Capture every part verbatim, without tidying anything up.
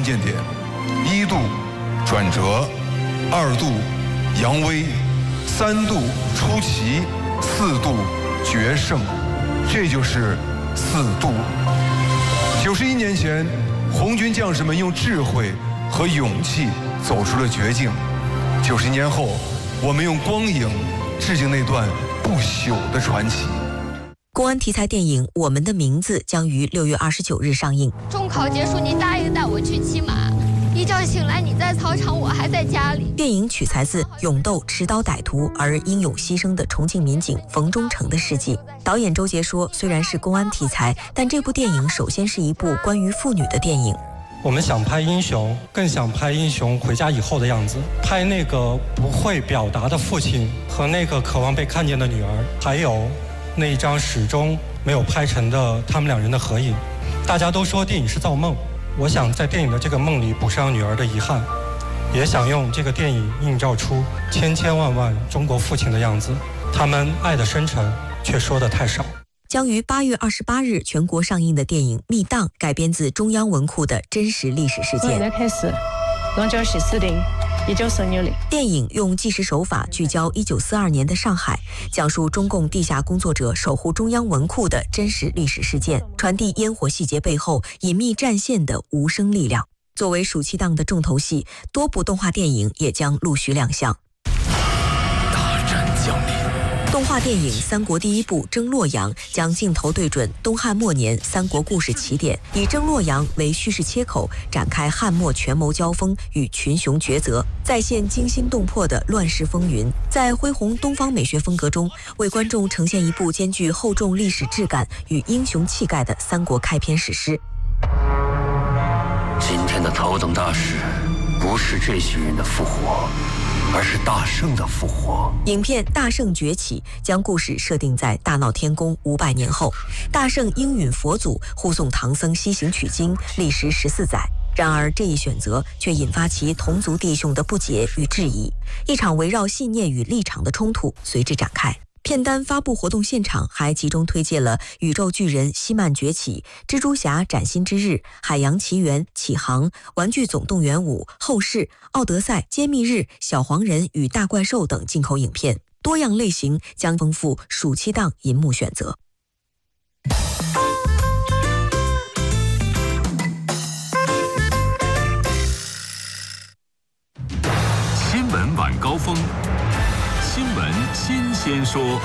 键点：一度转折，二度扬威，三度出奇，四度决胜。这就是四度。九十一年前，红军将士们用智慧和勇气走出了绝境。九十年后，我们用光影致敬那段不朽的传奇。 公安题材电影《我们的名字》将于六月二十九日上映。 中考结束，你答应带我去骑马。一觉醒来，你在操场，我还在家里。 电影取材自勇斗持刀歹徒而英勇牺牲的重庆民警冯忠诚的事迹。导演周杰说，虽然是公安题材，但这部电影首先是一部关于妇女的电影。 我们想拍英雄，更想拍英雄回家以后的样子，拍那个不会表达的父亲和那个渴望被看见的女儿，还有那一张始终没有拍成的他们两人的合影。大家都说电影是造梦，我想在电影的这个梦里补上女儿的遗憾，也想用这个电影映照出千千万万中国父亲的样子，他们爱的深沉，却说的太少。 将于八月二十八日全国上映的电影《密档》改编自中央文库的真实历史事件。 现在开始，龙江市死定一九四二年。 电影用纪实手法聚焦一九四二年的上海，讲述中共地下工作者守护中央文库的真实历史事件，传递烟火细节背后隐秘战线的无声力量。作为暑期档的重头戏，多部动画电影也将陆续亮相。 大战降临。 动画电影《三国》第一部《征洛阳》将镜头对准东汉末年三国故事起点，以征洛阳为叙事切口，展开汉末权谋交锋与群雄抉择，再现惊心动魄的乱世风云。在恢弘东方美学风格中，为观众呈现一部兼具厚重历史质感与英雄气概的三国开篇史诗。 今天的头等大事，不是这些人的复活，而是大圣的复活。 影片《大圣崛起》将故事设定在大闹天宫五百年后，大圣应允佛祖护送唐僧西行取经，历时十四载。然而这一选择却引发其同族弟兄的不解与质疑，一场围绕信念与立场的冲突随之展开。片单发布活动现场还集中推介了宇宙巨人希曼崛起、蜘蛛侠崭新之日、海洋奇缘启航、玩具总动员五、后世、奥德赛、揭秘日、小黄人与大怪兽等进口影片，多样类型将丰富暑期档银幕选择。 新闻晚高峰，新闻新鲜说。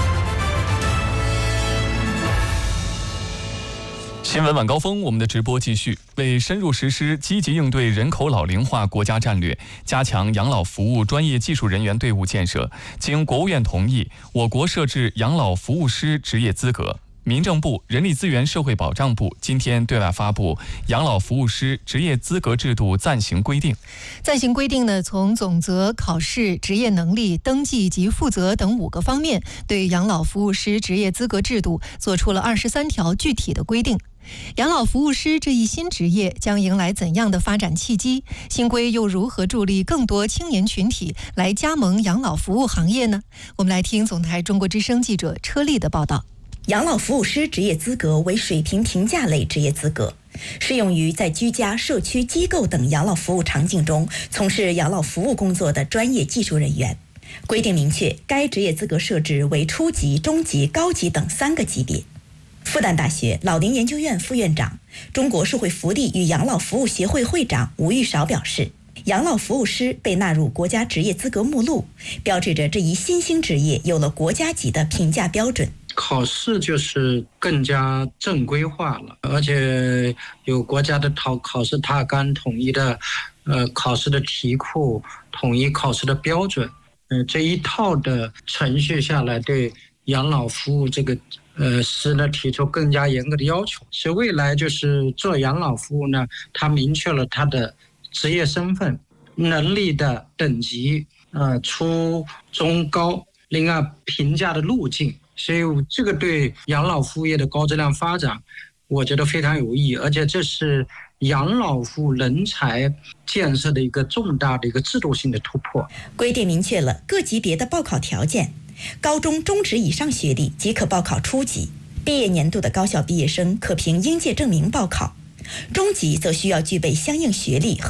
新闻晚高峰，我们的直播继续。为深入实施积极应对人口老龄化国家战略，加强养老服务专业技术人员队伍建设，经国务院同意，我国设置养老服务师职业资格。民政部、人力资源社会保障部今天对外发布养老服务师职业资格制度暂行规定。 暂行规定呢，从总则、考试、职业能力、登记及负责等五个方面，对养老服务师职业资格制度做出了二十三条具体的规定。养老服务师这一新职业将迎来怎样的发展契机？新规又如何助力更多青年群体来加盟养老服务行业呢？我们来听总台中国之声记者车丽的报道。 养老服务师职业资格为水平评价类职业资格，适用于在居家、社区、机构等养老服务场景中从事养老服务工作的专业技术人员。规定明确，该职业资格设置为初级、中级、高级等三个级别。复旦大学老龄研究院副院长、中国社会福利与养老服务协会会长吴玉韶表示，养老服务师被纳入国家职业资格目录，标志着这一新兴职业有了国家级的评价标准。 考试就是更加正规化了，而且有国家的考考试大纲，统一的呃考试的题库，统一考试的标准，嗯、呃，这一套的程序下来，对养老服务这个呃师呢提出更加严格的要求。所以未来就是做养老服务呢，它明确了它的职业身份、能力的等级，呃初中高，另外评价的路径。所以这个对养老服务业的高质量发展，我觉得非常有益，而且这是养老服务人才建设的一个重大的一个制度性的突破。 规定明确了各级别的报考条件，高中、中职以上学历即可报考初级，毕业年度的高校毕业生可凭应届证明报考，中级则需要具备相应学历和